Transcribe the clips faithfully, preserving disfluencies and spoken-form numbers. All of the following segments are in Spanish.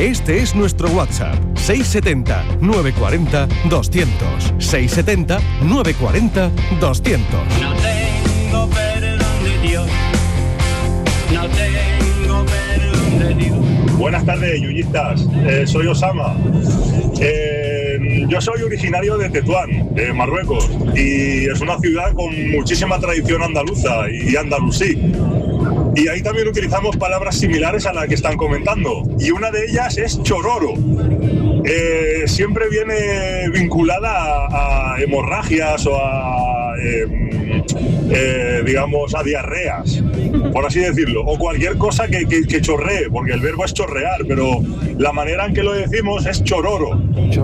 Este es nuestro WhatsApp, seis setenta, novecientos cuarenta, doscientos. seis setenta, novecientos cuarenta, doscientos. No tengo perdón de Dios, no tengo perdón de Dios. Buenas tardes, yuyistas. Eh, soy Osama. Eh, yo soy originario de Tetuán, de Marruecos, y es una ciudad con muchísima tradición andaluza y andalusí. Y ahí también utilizamos palabras similares a las que están comentando. Y una de ellas es chororo. Eh, siempre viene vinculada a, a hemorragias o a, eh, eh, digamos, a diarreas, por así decirlo. O cualquier cosa que, que, que chorree, porque el verbo es chorrear, pero la manera en que lo decimos es chororo.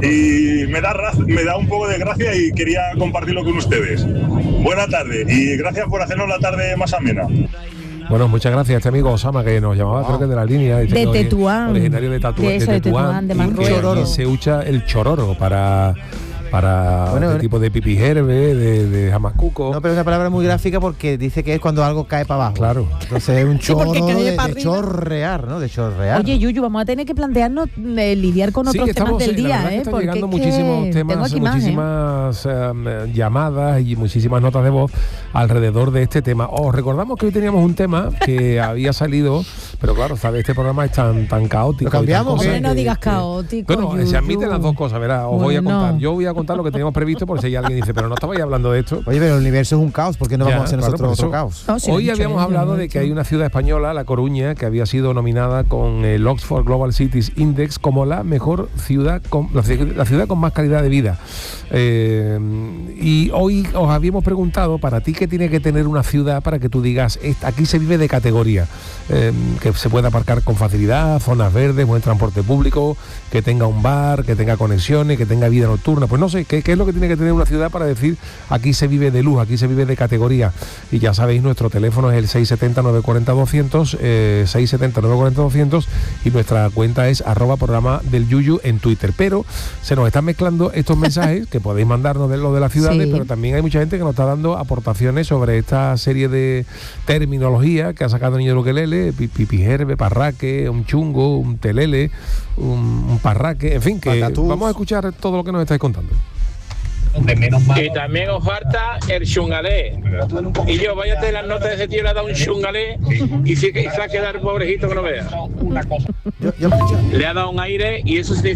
Y me da, me da un poco de gracia y quería compartirlo con ustedes. Buena tarde y gracias por hacernos la tarde más amena. Bueno, muchas gracias a este amigo Osama que nos llamaba, oh. creo que de la línea. Dice de que Tetuán. Originario de, Tatu- de, eso, de Tetuán, Tetuán, de Marruecos. Y se usa el chororo para... para bueno, este tipo de pipijerbe, de, de jamacuco. No, pero es una palabra muy gráfica porque dice que es cuando algo cae para abajo. Claro. Entonces es un chorro sí, de, de chorrear, ¿no? De chorrear. Oye, Yuyu, vamos a tener que plantearnos eh, lidiar con otros sí, estamos, temas del la día, ¿eh? Están porque llegando es muchísimos que temas, muchísimas más, ¿eh? um, llamadas y muchísimas notas de voz alrededor de este tema. Os recordamos que hoy teníamos un tema que había salido, pero claro, ¿sabes? Este programa es tan, tan caótico. ¿Lo cambiamos? Hombre, no que, digas que, caótico. Bueno, Yuyu. se admiten las dos cosas, verás. Os bueno, voy a contar. No. Yo voy a contar lo que teníamos previsto por si hay alguien dice, pero no estabais hablando de esto. Oye, pero el universo es un caos, ¿por qué no ya, vamos a hacer claro, nosotros otro caos? No, si hoy habíamos hablado de que hay una ciudad española, La Coruña, que había sido nominada con el Oxford Global Cities Index como la mejor ciudad, con, la, la ciudad con más calidad de vida. Eh, y hoy os habíamos preguntado, para ti, ¿qué tiene que tener una ciudad para que tú digas, aquí se vive de categoría? Eh, que se pueda aparcar con facilidad, zonas verdes, buen transporte público, que tenga un bar, que tenga conexiones, que tenga vida nocturna. Pues no sé, ¿qué, qué es lo que tiene que tener una ciudad para decir aquí se vive de luz, aquí se vive de categoría? Y ya sabéis, nuestro teléfono es el seis setenta, novecientos cuarenta, doscientos, eh, seis setenta, novecientos cuarenta, doscientos, y nuestra cuenta es arroba programa del Yuyu en Twitter. Pero se nos están mezclando estos mensajes que podéis mandarnos de lo de las ciudades, sí. Pero también hay mucha gente que nos está dando aportaciones sobre esta serie de terminología que ha sacado el niño de Ukelele, pipijerbe, parraque, un chungo, un telele, un, un parraque, en fin, que Pacatús. Vamos a escuchar todo lo que nos estáis contando. Y también os falta el chungalé. Y yo, váyate las notas de ese tío, le ha dado un chungalé y se, y se ha quedado el pobrecito que no vea. Le ha dado un aire y eso significa